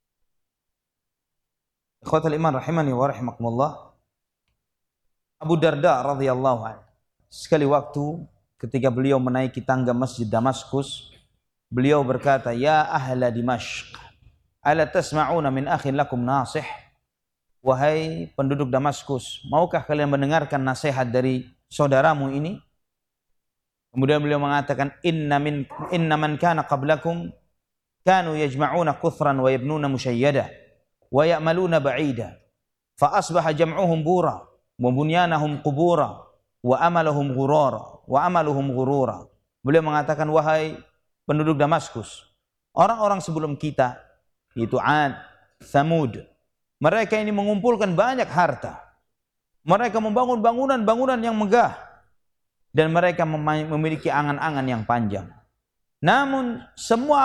Ikhwatal iman rahimani wa rahimakumullah. Abu Darda radhiyallahu anhu, sekali waktu ketika beliau menaiki tangga Masjid Damaskus, beliau berkata, "Ya ahla Dimashq, ala tasma'una min akhin lakum nasih?" Wahai penduduk Damaskus, maukah kalian mendengarkan nasihat dari saudaramu ini? Kemudian beliau mengatakan, "Inna min inna man kana qablakum kanu yajma'una quthran wa yabnuna musyayyada wa ya'maluna ba'ida fa asbaha jam'uhum bura wa bunyanahum qubura wa amaluhum ghurara wa amaluhum ghurura." Beliau mengatakan, wahai penduduk Damaskus, orang-orang sebelum kita, yaitu Ad, Thamud, mereka ini mengumpulkan banyak harta. Mereka membangun bangunan-bangunan yang megah dan mereka memiliki angan-angan yang panjang. Namun semua